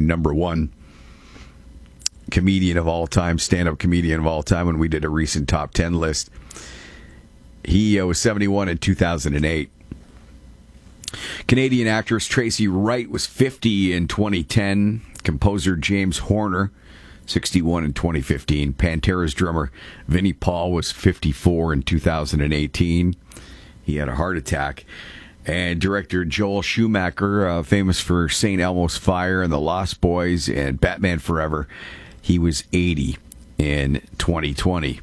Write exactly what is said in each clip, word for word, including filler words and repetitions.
number one comedian of all time, stand-up comedian of all time when we did a recent top ten list. He uh, was seventy-one in two thousand eight. Canadian actress Tracy Wright was fifty in twenty ten. Composer James Horner, sixty-one in twenty fifteen. Pantera's drummer Vinnie Paul was fifty-four in two thousand eighteen. He had a heart attack. And director Joel Schumacher, uh, famous for Saint Elmo's Fire and The Lost Boys and Batman Forever, he was eighty in twenty twenty.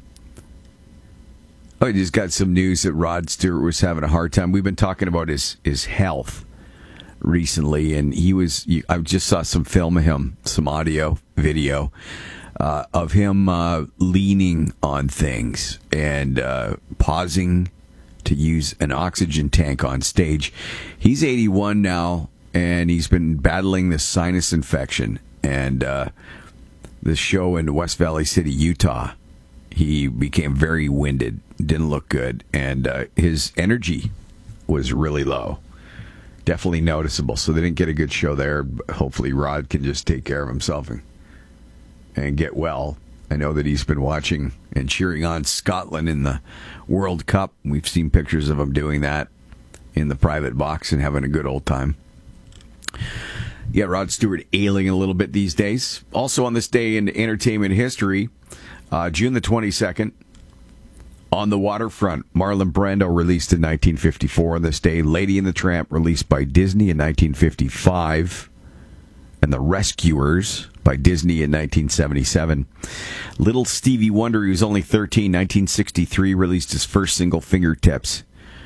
I just got some news that Rod Stewart was having a hard time. We've been talking about his, his health recently, and he was, I just saw some film of him, some audio, video, uh, of him uh, leaning on things and uh, pausing to use an oxygen tank on stage. He's eighty-one now, and he's been battling this sinus infection. And uh, this show in West Valley City, Utah, he became very winded, didn't look good, and uh, his energy was really low. Definitely noticeable. So they didn't get a good show there. Hopefully Rod can just take care of himself and, and get well. I know that he's been watching and cheering on Scotland in the World Cup. We've seen pictures of him doing that in the private box and having a good old time. Yeah, Rod Stewart ailing a little bit these days. Also on this day in entertainment history, uh, June the twenty-second, On the Waterfront, Marlon Brando released in nineteen fifty-four. On this day, Lady and the Tramp released by Disney in nineteen fifty-five. And The Rescuers by Disney in nineteen seventy-seven. Little Stevie Wonder, he was only thirteen, nineteen sixty-three, released his first single, Fingertips.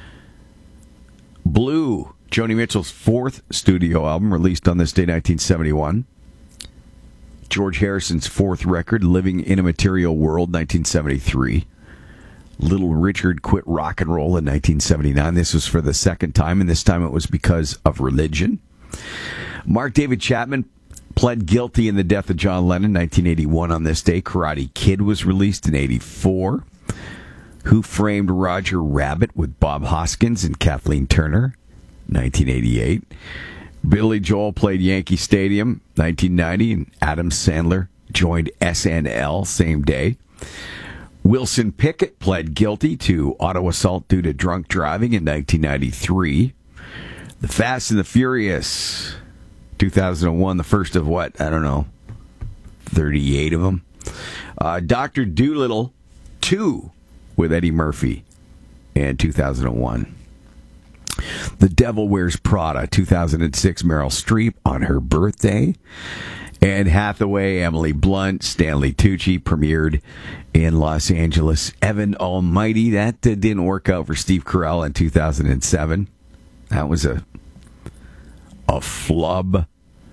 Blue, Joni Mitchell's fourth studio album, released on this day, nineteen seventy-one. George Harrison's fourth record, Living in a Material World, nineteen seventy-three. Little Richard quit rock and roll in nineteen seventy-nine. This was for the second time, and this time it was because of religion. Mark David Chapman pled guilty in the death of John Lennon, nineteen eighty-one on this day. Karate Kid was released in eighty-four. Who Framed Roger Rabbit with Bob Hoskins and Kathleen Turner, nineteen eighty-eight. Billy Joel played Yankee Stadium, nineteen ninety, and Adam Sandler joined S N L same day. Wilson Pickett pled guilty to auto assault due to drunk driving in nineteen ninety-three. The Fast and the Furious, two thousand one, the first of what? I don't know, thirty-eight of them. Uh, Doctor Dolittle two with Eddie Murphy in two thousand one. The Devil Wears Prada, two thousand six, Meryl Streep on her birthday. Anne Hathaway, Emily Blunt, Stanley Tucci premiered in Los Angeles. Evan Almighty, that uh, didn't work out for Steve Carell in two thousand seven. That was a a flub.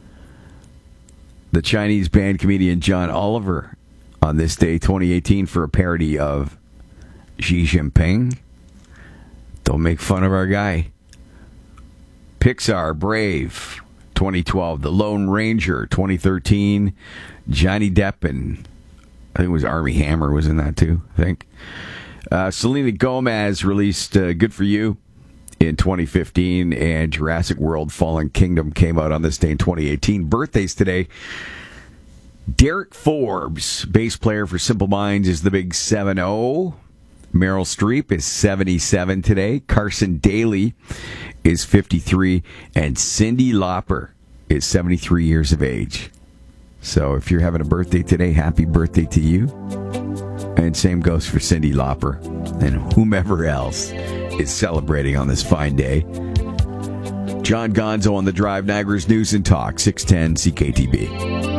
The Chinese band comedian John Oliver on this day, twenty eighteen, for a parody of Xi Jinping. Don't make fun of our guy. Pixar, Brave, twenty twelve. The Lone Ranger, twenty thirteen. Johnny Depp and I think it was Armie Hammer was in that too, I think. Uh, Selena Gomez released uh, Good For You in twenty fifteen, and Jurassic World Fallen Kingdom came out on this day in twenty eighteen. Birthdays today. Derek Forbes, bass player for Simple Minds, is the big seven oh. Meryl Streep is seventy-seven today. Carson Daly is fifty-three. And Cyndi Lauper is seventy-three years of age. So if you're having a birthday today, happy birthday to you. And same goes for Cyndi Lauper and whomever else is celebrating on this fine day. John Gonzo on The Drive, Niagara's News and Talk, six ten C K T B.